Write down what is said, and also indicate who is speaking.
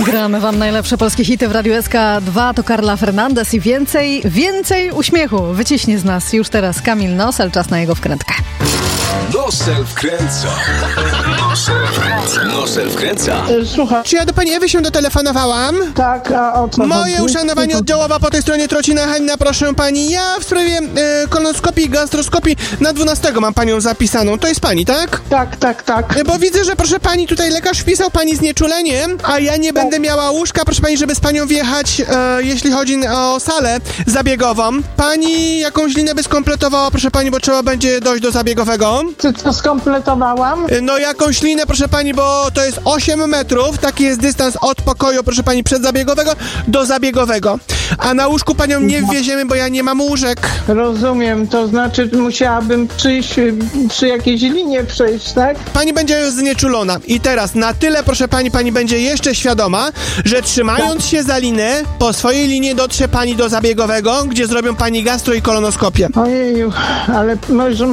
Speaker 1: Gramy wam najlepsze polskie hity w Radiu SK2. To Carla Fernandez i więcej uśmiechu. Wyciśnie z nas już teraz Kamil Nosel. Czas na jego wkrętkę.
Speaker 2: Nosel wkręca. Nosel wkręca.
Speaker 3: Słuchaj.
Speaker 4: Czy ja do pani Ewy się dotelefonowałam?
Speaker 3: Tak, a o co
Speaker 4: Moje
Speaker 3: chodzi?
Speaker 4: uszanowanie oddziałowa po tej stronie Trocina Halina, proszę pani. Ja w sprawie kolonoskopii i gastroskopii na 12 mam panią zapisaną. To jest pani, tak?
Speaker 3: Tak.
Speaker 4: Bo widzę, że proszę pani, tutaj lekarz wpisał pani znieczulenie, a ja nie będę miała łóżka, proszę pani, żeby z panią wjechać, jeśli chodzi o salę zabiegową. Pani jakąś linę by skompletowała, proszę pani, bo trzeba będzie dojść do zabiegowego.
Speaker 3: Co skompletowałam?
Speaker 4: No jakąś linę, proszę pani, bo to jest 8 metrów, taki jest dystans od pokoju, proszę pani, przedzabiegowego do zabiegowego. A na łóżku panią nie wwieziemy, bo ja nie mam łóżek.
Speaker 3: Rozumiem, to znaczy musiałabym przyjść, przy jakiejś linie przejść, tak?
Speaker 4: Pani będzie już znieczulona. I teraz na tyle, proszę pani, pani będzie jeszcze świadoma, że trzymając się za linę, po swojej linie dotrze pani do zabiegowego, gdzie zrobią pani gastro i kolonoskopię.
Speaker 3: Ojeju, ale może